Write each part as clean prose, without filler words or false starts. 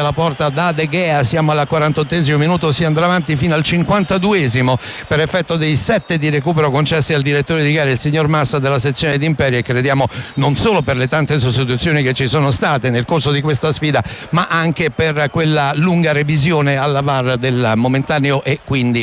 la porta da De Gea. Siamo al 48esimo minuto, si andrà avanti fino al 52esimo per effetto dei 7 di recupero concessi al direttore di gara, il signor Massa della sezione di Imperia, e crediamo non solo per le tante sostituzioni che ci sono state nel corso di questa sfida, ma anche per quella lunga revisione alla VAR del momentaneo e quindi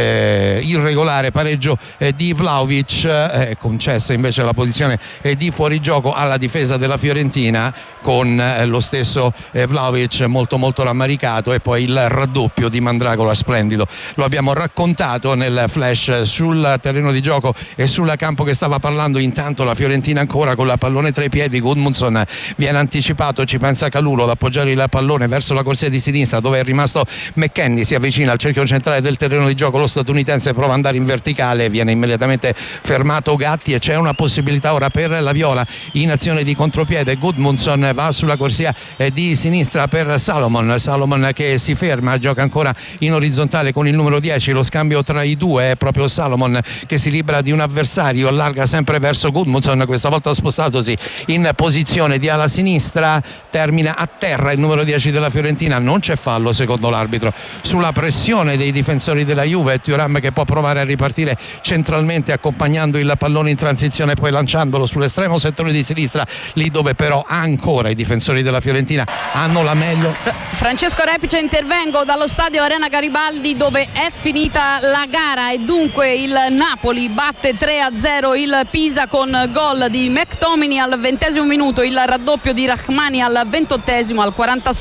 irregolare pareggio di Vlahovic, concessa invece la posizione di fuorigioco alla difesa della Fiorentina, con lo stesso Vlahovic molto molto rammaricato, e poi il raddoppio di Mandragola splendido. Lo abbiamo raccontato nel flash sul terreno di gioco e sul campo che stava parlando. Intanto la Fiorentina ancora con la pallone tra i piedi. Gudmundsson viene anticipato, ci pensa Calulo ad appoggiare il pallone verso la corsia di sinistra dove è rimasto McKennie, si avvicina al cerchio centrale del terreno di gioco, lo statunitense prova ad andare in verticale, viene immediatamente fermato Gatti e c'è una possibilità ora per la Viola in azione di contropiede. Gudmundsson va sulla corsia di sinistra per Salomon che si ferma, gioca ancora in orizzontale con il numero 10, lo scambio tra i due, è proprio Salomon che si libera di un avversario, allarga sempre verso Gudmundsson, questa volta spostatosi in posizione di ala sinistra, termina a terra il numero 10 della Fiorentina. Non c'è fallo secondo l'arbitro sulla pressione dei difensori della Juve. Thuram che può provare a ripartire centralmente accompagnando il pallone in transizione, poi lanciandolo sull'estremo settore di sinistra, lì dove però ancora i difensori della Fiorentina hanno la meglio. Francesco Repice, intervengo dallo stadio Arena Garibaldi dove è finita la gara e dunque il Napoli batte 3-0 il Pisa con gol di McTominay al 20° minuto, il raddoppio di Rahmani al 28°, al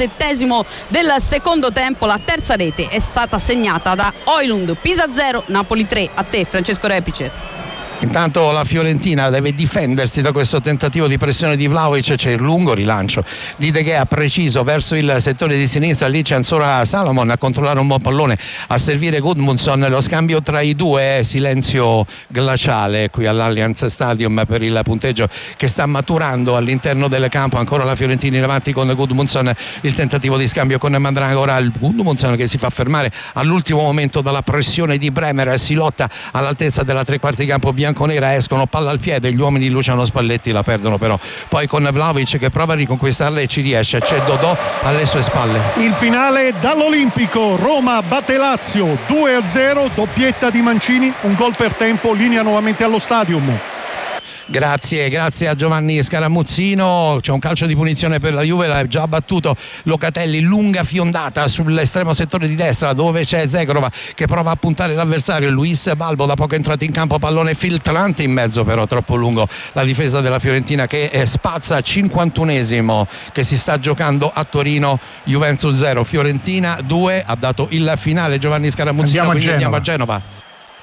47° del secondo tempo la terza rete è stata segnata da Højlund. Pisa 0, Napoli 3. A te Francesco Repice. Intanto la Fiorentina deve difendersi da questo tentativo di pressione di Vlahovic, c'è il lungo rilancio di De Gea preciso verso il settore di sinistra, lì c'è ancora Salomon a controllare un buon pallone, a servire Gudmundsson, lo scambio tra i due, silenzio glaciale qui all'Allianz Stadium per il punteggio che sta maturando all'interno del campo. Ancora la Fiorentina in avanti con Gudmundsson, il tentativo di scambio con Mandragora, il Gudmundsson che si fa fermare all'ultimo momento dalla pressione di Bremer, si lotta all'altezza della tre quarti campo bianconera, escono palla al piede, gli uomini di Luciano Spalletti la perdono però poi con Vlahovic che prova a riconquistarla e ci riesce, c'è Dodò alle sue spalle. Il finale dall'Olimpico, Roma batte Lazio 2-0, doppietta di Mancini, un gol per tempo, linea nuovamente allo Stadium. Grazie a Giovanni Scaramuzzino. C'è un calcio di punizione per la Juve, l'ha già battuto Locatelli, lunga fiondata sull'estremo settore di destra dove c'è Zegrova che prova a puntare l'avversario, Luis Balbo da poco entrato in campo, pallone filtrante in mezzo però troppo lungo, la difesa della Fiorentina che spazza, 51esimo che si sta giocando a Torino, Juventus 0 Fiorentina 2, ha dato il finale Giovanni Scaramuzzino. Andiamo a Genova.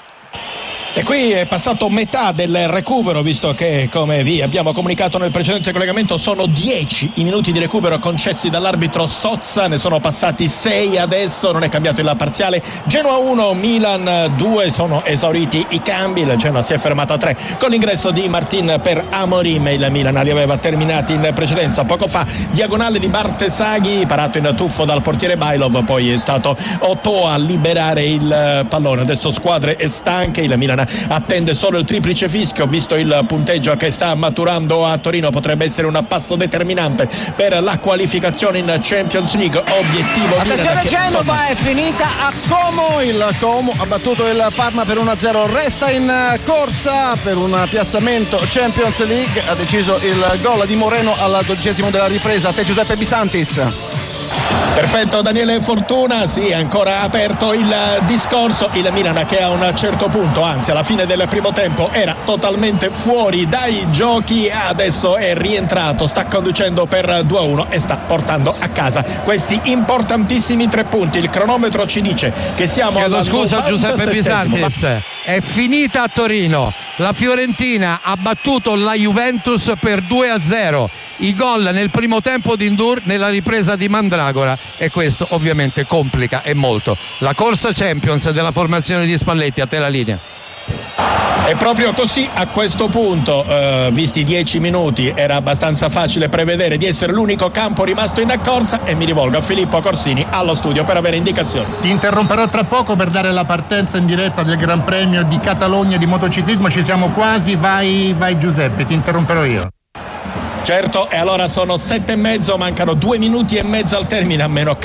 E qui è passato metà del recupero, visto che, come vi abbiamo comunicato nel precedente collegamento, sono 10 i minuti di recupero concessi dall'arbitro Sozza, ne sono passati 6 adesso, non è cambiato il parziale. Genoa 1, Milan 2, sono esauriti i cambi, il Genoa si è fermato a 3 con l'ingresso di Martin per Amorim, il Milan li aveva terminati in precedenza. Poco fa diagonale di Bartesaghi, parato in tuffo dal portiere Bailov, poi è stato Otto a liberare il pallone. Adesso squadre stanche, il Milan attende solo il triplice fischio, visto il punteggio che sta maturando a Torino, potrebbe essere un passo determinante per la qualificazione in Champions League. Obiettivo attenzione, Genova è finita a Como, il Como ha battuto il Parma per 1-0, resta in corsa per un piazzamento Champions League, ha deciso il gol di Moreno al 12° della ripresa. A te Giuseppe Bisantis. Perfetto Daniele Fortuna, sì, ancora aperto il discorso, il Milan che a un certo punto, anzi alla fine del primo tempo, era totalmente fuori dai giochi, adesso è rientrato, sta conducendo per 2-1 e sta portando a casa questi importantissimi 3 punti. Il cronometro ci dice che siamo Chiedo scusa Giuseppe Bisantis, è finita a Torino, la Fiorentina ha battuto la Juventus per 2-0, i gol nel primo tempo di Ndur, nella ripresa di Mandragora, e questo ovviamente complica e molto la corsa Champions della formazione di Spalletti. A te la linea. È proprio così a questo punto, visti 10 minuti era abbastanza facile prevedere di essere l'unico campo rimasto in corsa, e mi rivolgo a Filippo Corsini allo studio per avere indicazioni. Ti interromperò tra poco per dare la partenza in diretta del Gran Premio di Catalogna di motociclismo, ci siamo quasi, vai Giuseppe, ti interromperò io. Certo, e allora sono 7:30, mancano 2 minuti e mezzo al termine, a meno